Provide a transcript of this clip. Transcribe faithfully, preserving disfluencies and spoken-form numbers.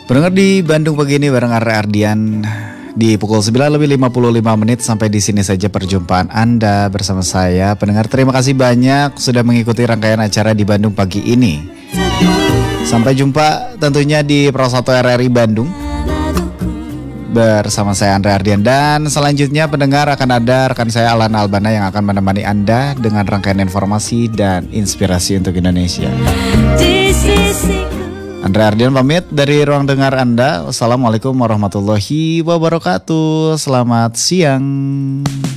Pendengar di Bandung pagi ini bareng Arya Ardian di pukul sembilan lebih lima puluh lima menit. Sampai di sini saja perjumpaan Anda bersama saya. Pendengar, terima kasih banyak sudah mengikuti rangkaian acara di Bandung pagi ini. Sampai jumpa tentunya di Pro satu R R I Bandung bersama saya Andrea Ardian. Dan selanjutnya pendengar akan ada rekan saya Alan Albana yang akan menemani Anda dengan rangkaian informasi dan inspirasi untuk Indonesia. Andrea Ardian pamit dari ruang dengar Anda. Wassalamualaikum warahmatullahi wabarakatuh. Selamat siang.